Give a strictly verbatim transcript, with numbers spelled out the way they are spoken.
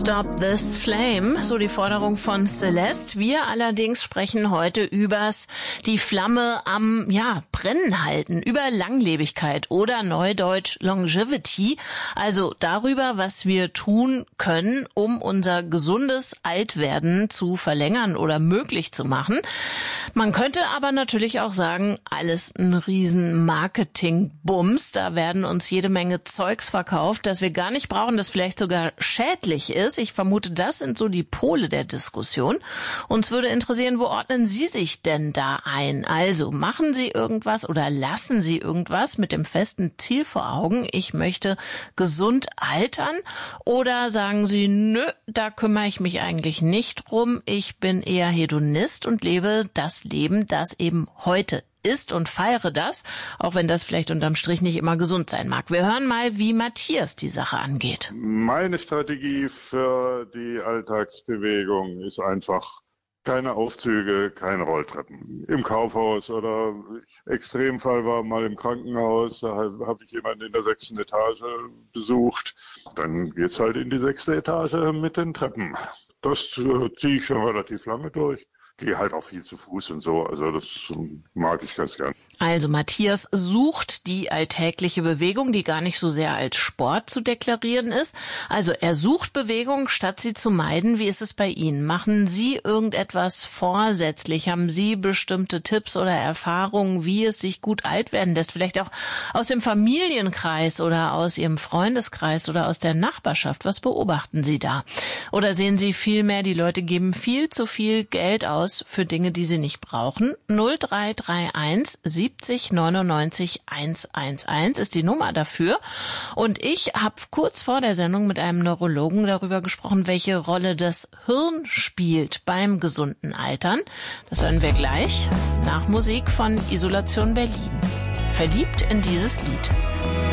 Stop this flame, so die Forderung von Celeste. Wir allerdings sprechen heute übers die Flamme am ja Brennen halten, über Langlebigkeit oder neudeutsch Longevity, also darüber, was wir tun können, um unser gesundes Altwerden zu verlängern oder möglich zu machen. Man könnte aber natürlich auch sagen, alles ein riesen Marketing-Bums. Da werden uns jede Menge Zeugs verkauft, das wir gar nicht brauchen, das vielleicht sogar schädlich ist. Ich vermute, das sind so die Pole der Diskussion. Uns würde interessieren, wo ordnen Sie sich denn da ein? Also machen Sie irgendwas oder lassen Sie irgendwas mit dem festen Ziel vor Augen, ich möchte gesund altern? Oder sagen Sie, nö, da kümmere ich mich eigentlich nicht drum, ich bin eher Hedonist und lebe das Leben, das eben heute ist und feiere das, auch wenn das vielleicht unterm Strich nicht immer gesund sein mag. Wir hören mal, wie Matthias die Sache angeht. Meine Strategie für die Alltagsbewegung ist einfach keine Aufzüge, keine Rolltreppen. Im Kaufhaus oder Extremfall war mal im Krankenhaus, da habe ich jemanden in der sechsten Etage besucht. Dann geht's halt in die sechste Etage mit den Treppen. Das äh, ziehe ich schon relativ lange durch. Gehe halt auch viel zu Fuß und so, also das mag ich ganz gern. Also Matthias sucht die alltägliche Bewegung, die gar nicht so sehr als Sport zu deklarieren ist. Also er sucht Bewegung, statt sie zu meiden. Wie ist es bei Ihnen? Machen Sie irgendetwas vorsätzlich? Haben Sie bestimmte Tipps oder Erfahrungen, wie es sich gut alt werden lässt? Vielleicht auch aus dem Familienkreis oder aus Ihrem Freundeskreis oder aus der Nachbarschaft. Was beobachten Sie da? Oder sehen Sie vielmehr, die Leute geben viel zu viel Geld aus für Dinge, die sie nicht brauchen? null drei drei eins siebzig neunundneunzig hundertundzwölf ist die Nummer dafür. Und ich habe kurz vor der Sendung mit einem Neurologen darüber gesprochen, welche Rolle das Hirn spielt beim gesunden Altern. Das hören wir gleich nach Musik von Isolation Berlin. Verliebt in dieses Lied.